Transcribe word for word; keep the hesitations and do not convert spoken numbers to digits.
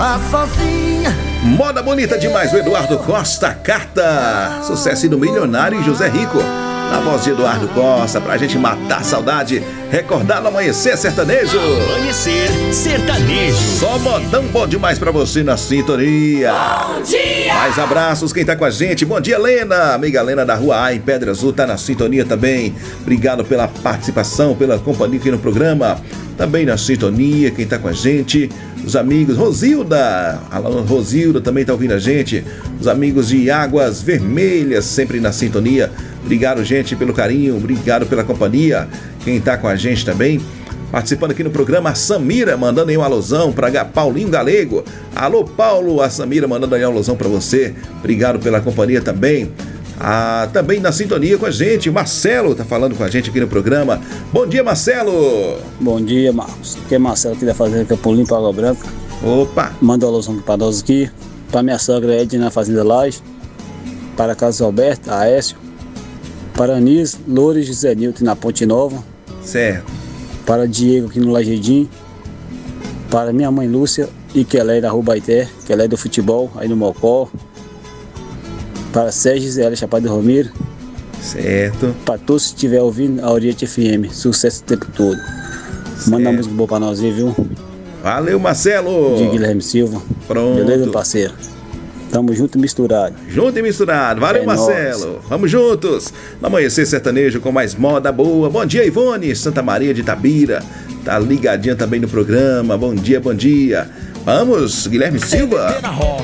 A sozinha. Moda bonita demais, o Eduardo Costa Carta. Sucesso do milionário e José Rico. Na voz de Eduardo Costa, pra gente matar a saudade, recordar no Amanhecer Sertanejo. Amanhecer Sertanejo. Só modão bom demais pra você na sintonia. Bom dia! Mais abraços, quem tá com a gente. Bom dia, Lena. Amiga Lena da Rua A, em Pedra Azul, tá na sintonia também. Obrigado pela participação, pela companhia aqui no programa. Também na sintonia, quem tá com a gente. Os amigos, Rosilda. A Rosilda também tá ouvindo a gente. Os amigos de Águas Vermelhas, sempre na sintonia. Obrigado, gente, pelo carinho. Obrigado pela companhia. Quem tá com a gente também, participando aqui no programa, a Samira, mandando aí um alusão para Paulinho Galego. Alô, Paulo, a Samira mandando aí um alusão para você. Obrigado pela companhia também. Ah, também na sintonia com a gente, Marcelo tá falando com a gente aqui no programa. Bom dia, Marcelo. Bom dia, Marcos. Aqui é Marcelo aqui da Fazenda Campolim, Água Branca. Opa. Manda uma alusão para nós aqui. Para minha sogra Edna na Fazenda Laje. Para Carlos Alberto, Aécio. Para Anis, Loures, José Nilton na Ponte Nova. Certo. Para Diego aqui no Lajedim. Para minha mãe Lúcia e Kelé da Rua Baité, Kelé do futebol, aí no Mocó. Para Sérgio Zé Chapada do Romero. Certo. Para todos que estiver ouvindo a Oriente F M. Sucesso o tempo todo. Certo. Manda uma música boa para nós aí, viu? Valeu, Marcelo. De Guilherme Silva. Pronto. Beleza, parceiro? Tamo junto e misturado. Junto e misturado. Valeu, é Marcelo. Nóis. Vamos juntos. No Amanhecer Sertanejo com mais moda boa. Bom dia, Ivone. Santa Maria de Itabira. Tá ligadinha também no programa. Bom dia, bom dia. Vamos, Guilherme Silva.